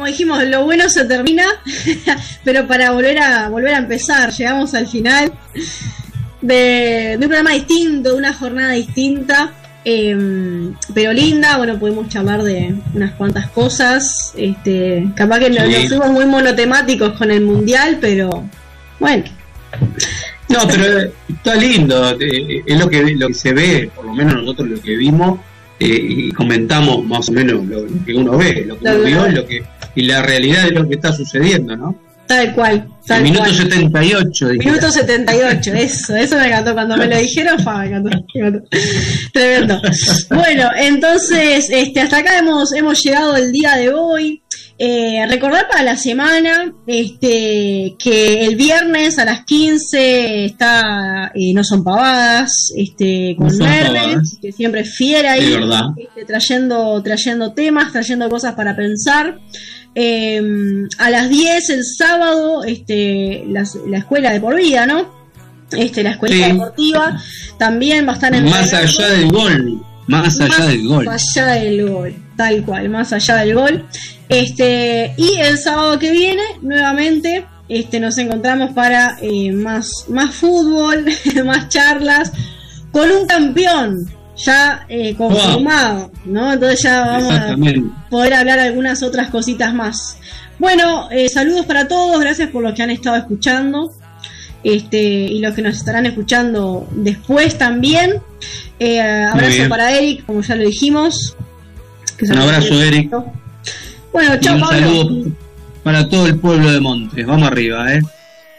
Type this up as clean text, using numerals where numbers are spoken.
como dijimos, lo bueno se termina, pero para volver a empezar, llegamos al final de un programa distinto, de una jornada distinta, pero linda. Bueno, pudimos charlar de unas cuantas cosas, capaz que nos fuimos muy monotemáticos con el mundial, pero bueno. No, pero está lindo, es lo que se ve, por lo menos nosotros lo que vimos, y comentamos más o menos lo que uno ve, lo que uno vio y la realidad de lo que está sucediendo, ¿no? Tal cual. Minuto 78. Minuto 78, eso me encantó. Cuando me lo dijeron, me encantó. Tremendo. Bueno, entonces, hasta acá hemos llegado el día de hoy. Recordar para la semana que el viernes a las 15 está No Son Pavadas, con Merle, que siempre es fiera ahí, trayendo temas, trayendo cosas para pensar. A las 10 el sábado la escuela de por vida, ¿no? La escuela deportiva también va a estar en más allá del gol. Más allá del gol, tal cual, más allá del gol. Y el sábado que viene, nuevamente, nos encontramos para más fútbol, más charlas, con un campeón ya confirmado, ¿no? Entonces ya vamos a poder hablar algunas otras cositas más. Bueno, saludos para todos, gracias por los que han estado escuchando, y los que nos estarán escuchando después también. Abrazo para Eric, como ya lo dijimos. Un abrazo, Eric. Bueno, chao, un saludo para todo el pueblo de Montes. Vamos arriba,